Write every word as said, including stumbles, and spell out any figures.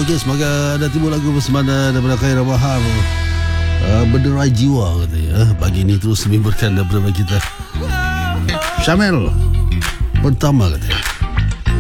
Okey, semoga ada timbul lagu bersemada daripada Khairul Wahab, uh, Berderai Jiwa katanya. Uh, pagi ini terus menghiburkan daripada kita. Syamel pertama katanya.